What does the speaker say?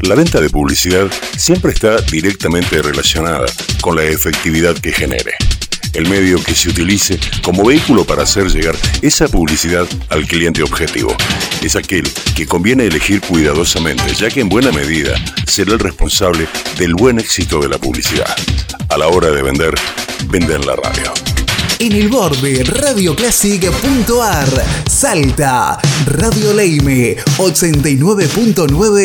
La venta de publicidad siempre está directamente relacionada con la efectividad que genere. El medio que se utilice como vehículo para hacer llegar esa publicidad al cliente objetivo es aquel que conviene elegir cuidadosamente, ya que en buena medida será el responsable del buen éxito de la publicidad. A la hora de vender, vende en la radio. En el borde, radioclassic.ar, Salta, Radio Leime, 89.9